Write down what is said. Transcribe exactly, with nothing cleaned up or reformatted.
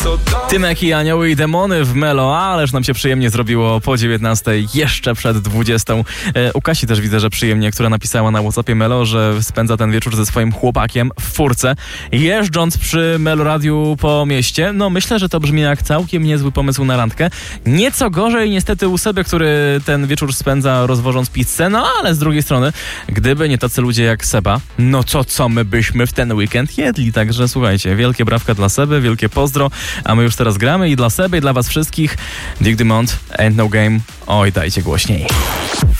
Tymek i Anioły i Demony w Melo, ależ nam się przyjemnie zrobiło po dziewiętnastej, jeszcze przed dwudziestą. E, u Kasi też widzę, że przyjemnie, która napisała na WhatsAppie Melo, że spędza ten wieczór ze swoim chłopakiem w furce, jeżdżąc przy Melo Radiu po mieście. No myślę, że to brzmi jak całkiem niezły pomysł na randkę. Nieco gorzej niestety u Seby, który ten wieczór spędza rozwożąc pizzę, no ale z drugiej strony, gdyby nie tacy ludzie jak Seba, no to co my byśmy w ten weekend jedli? Także słuchajcie, wielkie brawka dla Seby, wielkie pozdro, a my już teraz gramy i dla Seby, i dla was wszystkich Dick Dumont, Ain't No Game. Oj, dajcie głośniej.